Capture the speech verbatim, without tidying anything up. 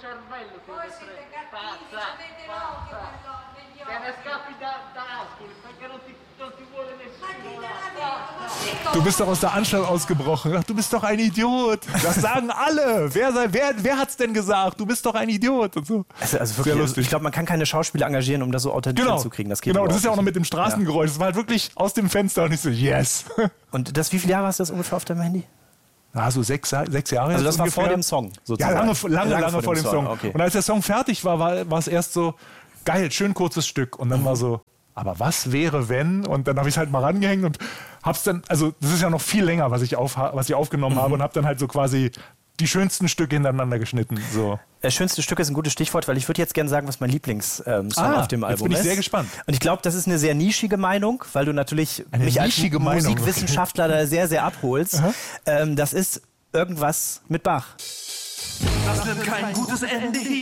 cervello che pazza, pazza. Che ne scappi da, da Ascoli, perché non ti, non ti vuole nessuno. Du bist doch aus der Anstalt ausgebrochen. Ach, du bist doch ein Idiot. Das sagen alle. Wer, sei- wer, wer hat's denn gesagt? Du bist doch ein Idiot. Und so. Also, also wirklich, Sehr lustig. ich glaube, man kann keine Schauspieler engagieren, um das so authentisch Genau, hinzukriegen. Das geht genau. Das überhaupt ist ja auch noch nicht. mit dem Straßengeräusch. Das war halt wirklich aus dem Fenster und ich so, yes. Und das, wie viele Jahre hast du das ungefähr auf deinem Handy? Ah, so sechs, sechs Jahre. Also jetzt das war ungefähr. vor dem Song Ja, sozusagen. lange, lange, lange, lange vor dem Song. Okay. Und als der Song fertig war, war, war es erst so, geil, schön kurzes Stück. Und dann Mhm. war so, aber was wäre, wenn? Und dann habe ich es halt mal rangehängt und hab's dann, also das ist ja noch viel länger, was ich, auf, was ich aufgenommen Mhm. habe und habe dann halt so quasi die schönsten Stücke hintereinander geschnitten. So. Das schönste Stück ist ein gutes Stichwort, weil ich würde jetzt gerne sagen, was mein Lieblingssong ähm, Song Ah, auf dem jetzt Album bin ich ist. sehr gespannt. Und ich glaube, das ist eine sehr nischige Meinung, weil du natürlich Eine mich als nischige Meinung, Musikwissenschaftler da sehr, sehr abholst. Ähm, das ist irgendwas mit Bach. Das wird kein gutes Ende hier.